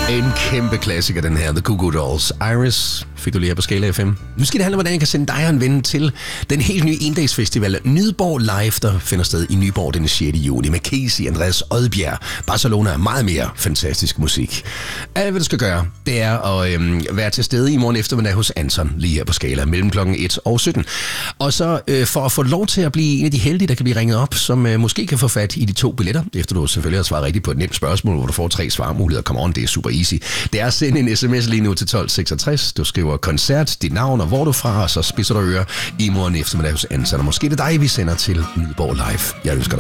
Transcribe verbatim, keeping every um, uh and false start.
En kæmpe klassiker, den her, The Goo Goo Dolls. Iris fik du lige her på Skala F M. Nu skal det handle om, hvordan jeg kan sende dig og en ven til den helt nye endagsfestival Nyborg Live, der finder sted i Nyborg den sjette juni med Casey, Andreas Odbjerg, Barcelona og meget mere fantastisk musik. Alt, hvad du skal gøre, det er at øhm, være til stede i morgen eftermiddag hos Anton, lige her på Skala, mellem klokken et og sytten. Og så øh, for at få lov til at blive en af de heldige, der kan blive ringet op, som øh, måske kan få fat i de to billetter, efter du selvfølgelig har svaret rigtigt på et nemt spørgsmål, hvor du får tre svarmuligheder. Come on, det er super easy. Det er at sende en sms lige nu til tolv seksogtres. Du skriver koncert, dit navn og hvor du er fra, og så spidser du ører i morgen eftermiddag hos Anton. Og måske det er dig, vi sender til Nyborg Live. Jeg ønsker dig